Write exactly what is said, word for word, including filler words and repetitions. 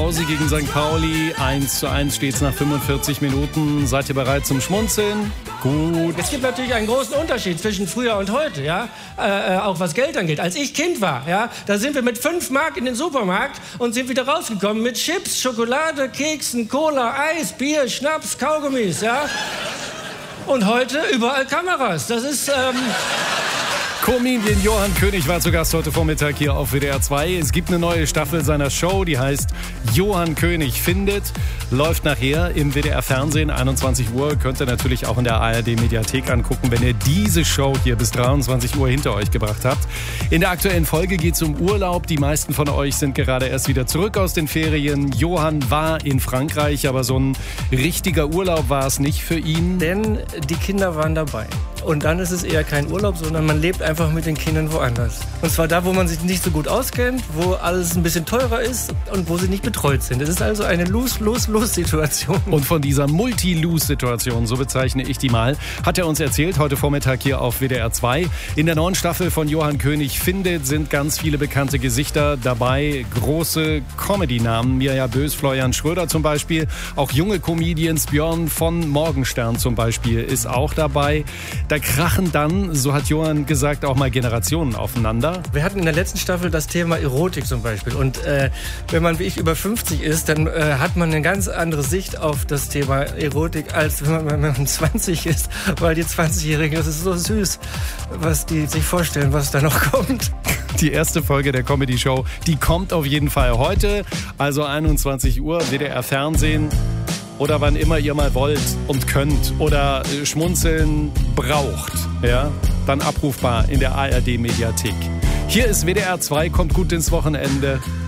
Pause gegen Sankt Pauli. eins zu eins steht es nach fünfundvierzig Minuten. Seid ihr bereit zum Schmunzeln? Gut. Es gibt natürlich einen großen Unterschied zwischen früher und heute, ja, äh, auch was Geld angeht. Als ich Kind war, ja, da sind wir mit fünf Mark in den Supermarkt und sind wieder rausgekommen mit Chips, Schokolade, Keksen, Cola, Eis, Bier, Schnaps, Kaugummis, ja. Und heute überall Kameras. Das ist, ähm... Comedian Johann König war zu Gast heute Vormittag hier auf W D R zwei. Es gibt eine neue Staffel seiner Show, die heißt Johann König findet. Läuft nachher im W D R Fernsehen, einundzwanzig Uhr. Könnt ihr natürlich auch in der A R D Mediathek angucken, wenn ihr diese Show hier bis dreiundzwanzig Uhr hinter euch gebracht habt. In der aktuellen Folge geht es um Urlaub. Die meisten von euch sind gerade erst wieder zurück aus den Ferien. Johann war in Frankreich, aber so ein richtiger Urlaub war es nicht für ihn. Denn die Kinder waren dabei. Und dann ist es eher kein Urlaub, sondern man lebt einfach mit den Kindern woanders. Und zwar da, wo man sich nicht so gut auskennt, wo alles ein bisschen teurer ist und wo sie nicht betreut sind. Es ist also eine Lose-Lose-Lose-Situation. Und von dieser Multi-Lose-Situation, so bezeichne ich die mal, hat er uns erzählt, heute Vormittag hier auf W D R zwei. In der neuen Staffel von Johann König findet sind ganz viele bekannte Gesichter dabei. Große Comedy-Namen, Mirja Bös, Florian Schröder zum Beispiel. Auch junge Comedians, Björn von Morgenstern zum Beispiel, ist auch dabei. Da krachen dann, so hat Johann gesagt, auch mal Generationen aufeinander. Wir hatten in der letzten Staffel das Thema Erotik zum Beispiel. Und äh, wenn man wie ich über fünfzig ist, dann äh, hat man eine ganz andere Sicht auf das Thema Erotik, als wenn man, wenn man zwanzig ist. Weil die zwanzigjährigen, das ist so süß, was die sich vorstellen, was da noch kommt. Die erste Folge der Comedy-Show, die kommt auf jeden Fall heute. Also einundzwanzig Uhr, W D R Fernsehen. Oder wann immer ihr mal wollt und könnt oder äh, schmunzeln braucht, ja, dann abrufbar in der A R D Mediathek. Hier ist W D R zwei, kommt gut ins Wochenende.